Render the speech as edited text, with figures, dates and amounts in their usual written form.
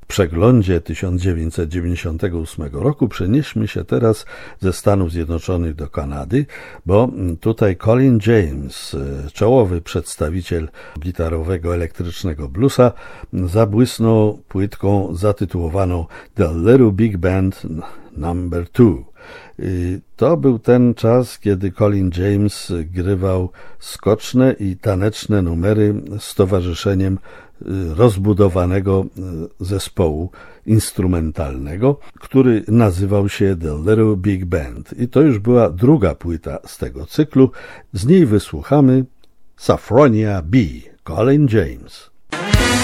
przeglądzie 1998 roku przenieśmy się teraz ze Stanów Zjednoczonych do Kanady, bo tutaj Colin James, czołowy przedstawiciel gitarowego elektrycznego bluesa, zabłysnął płytką zatytułowaną The Little Big Band Number 2. To był ten czas, kiedy Colin James grywał skoczne i taneczne numery z towarzyszeniem rozbudowanego zespołu instrumentalnego, który nazywał się The Little Big Band. I to już była druga płyta z tego cyklu. Z niej wysłuchamy Saffronia B. Colin James.